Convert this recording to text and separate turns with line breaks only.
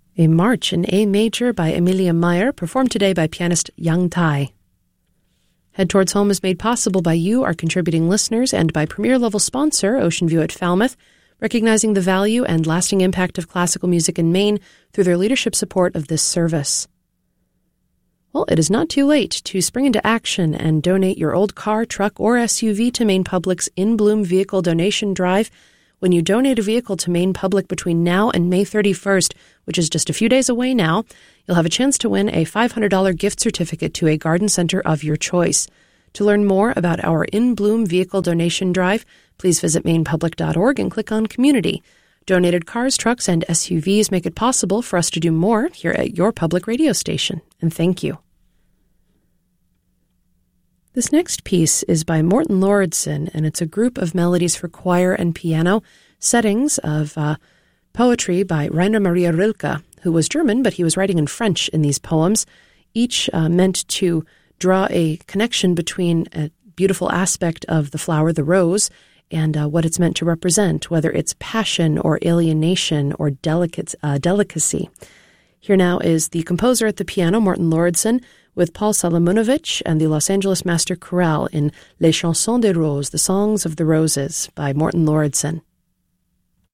A March in A Major by Emilia Meyer, performed today by pianist Yang Tai. Head Towards Home is made possible by you, our contributing listeners, and by premier-level sponsor Ocean View at Falmouth, recognizing the value and lasting impact of classical music in Maine through their leadership support of this service. Well, it is not too late to spring into action and donate your old car, truck, or SUV to Maine Public's In Bloom Vehicle Donation Drive. When you donate a vehicle to Maine Public between now and May 31st, which is just a few days away now, you'll have a chance to win a $500 gift certificate to a garden center of your choice. To learn more about our In Bloom Vehicle Donation Drive, please visit mainepublic.org and click on Community. Donated cars, trucks, and SUVs make it possible for us to do more here at your public radio station, and thank you. This next piece is by Morten Lauridsen, and it's a group of melodies for choir and piano, settings of poetry by Rainer Maria Rilke, who was German, but he was writing in French in these poems, each meant to draw a connection between a beautiful aspect of the flower, the rose, and what it's meant to represent, whether it's passion or alienation or delicacy. Here now is the composer at the piano, Morten Lauridsen, with Paul Salamunovich and the Los Angeles Master Chorale in Les Chansons des Roses, the Songs of the Roses, by Morten Lauridsen.